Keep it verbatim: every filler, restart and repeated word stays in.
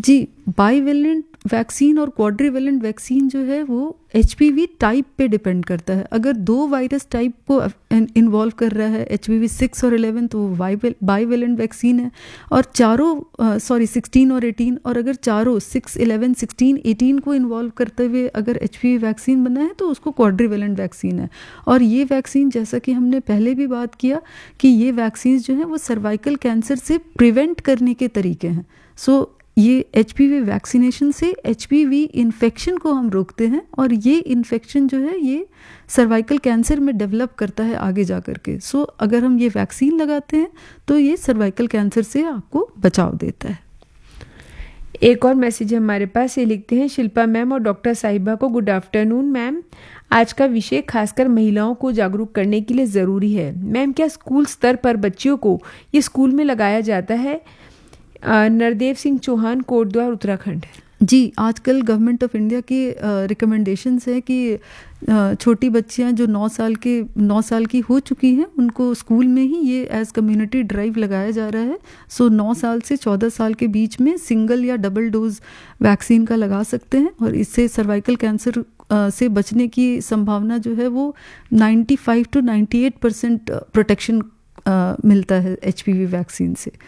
जी, bivalent vaccine और quadrivalent vaccine जो है वो एचपीवी टाइप पे डिपेंड करता है। अगर दो वायरस टाइप को इन्वॉल्व कर रहा है, एचपीवी सिक्स और इलेवन, तो वो बाईवेलेंट वैक्सीन है। और चारों सॉरी सिक्सटीन और एटीन, और अगर चारों सिक्स इलेवन सिक्सटीन एटीन को इन्वॉल्व करते हुए अगर एचपीवी वैक्सीन बना है तो उसको क्वाड्रीवेलेंट वैक्सीन है। और ये वैक्सीन, जैसा कि हमने पहले भी बात किया कि ये वैक्सीन जो है वो सर्वाइकल कैंसर से प्रिवेंट करने के तरीके हैं। सो so, ये एचपीवी वैक्सीनेशन से एचपीवी इन्फेक्शन को हम रोकते हैं, और ये इन्फेक्शन जो है ये सर्वाइकल कैंसर में डेवलप करता है आगे जा कर के। सो अगर हम ये वैक्सीन लगाते हैं तो ये सर्वाइकल कैंसर से आपको बचाव देता है। एक और मैसेज हमारे पास, ये लिखते हैं शिल्पा मैम और डॉक्टर साहिबा को गुड आफ्टरनून मैम। आज का विषय खासकर महिलाओं को जागरूक करने के लिए ज़रूरी है। मैम, क्या स्कूल स्तर पर बच्चियों को ये स्कूल में लगाया जाता है? नरदेव सिंह चौहान, कोटद्वार, उत्तराखंड। जी, आजकल गवर्नमेंट ऑफ इंडिया की रिकमेंडेशंस है कि छोटी बच्चियां जो नौ साल के नौ साल की हो चुकी हैं उनको स्कूल में ही ये एज कम्युनिटी ड्राइव लगाया जा रहा है। सो नौ साल से चौदह साल के बीच में सिंगल या डबल डोज वैक्सीन का लगा सकते हैं, और इससे सर्वाइकल कैंसर से बचने की संभावना जो है वो ninety five to ninety eight percent protection मिलता है एचपीवी वैक्सीन से।